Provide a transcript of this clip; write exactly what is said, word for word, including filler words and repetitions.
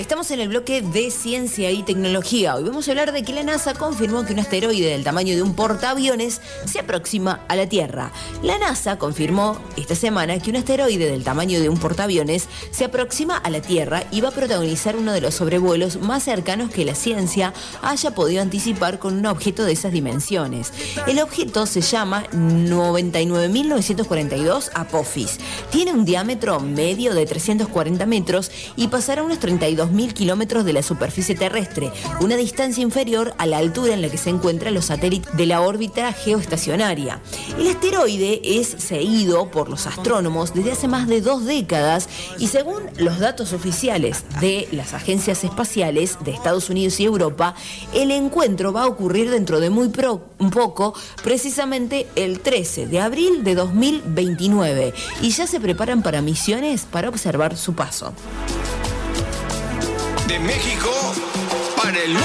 Estamos en el bloque de ciencia y tecnología. Hoy vamos a hablar de que la NASA confirmó que un asteroide del tamaño de un portaaviones se aproxima a la Tierra. La NASA confirmó esta semana que un asteroide del tamaño de un portaaviones se aproxima a la Tierra y va a protagonizar uno de los sobrevuelos más cercanos que la ciencia haya podido anticipar con un objeto de esas dimensiones. El objeto se llama noventa y nueve mil novecientos cuarenta y dos Apophis. Tiene un diámetro medio de trescientos cuarenta metros y pasará unos treinta y dos mil kilómetros de la superficie terrestre, una distancia inferior a la altura en la que se encuentran los satélites de la órbita geoestacionaria. El asteroide es seguido por los astrónomos desde hace más de dos décadas y según los datos oficiales de las agencias espaciales de Estados Unidos y Europa, el encuentro va a ocurrir dentro de muy pro, un poco, precisamente el trece de abril de dos mil veintinueve, y ya se preparan para misiones para observar su paso. De México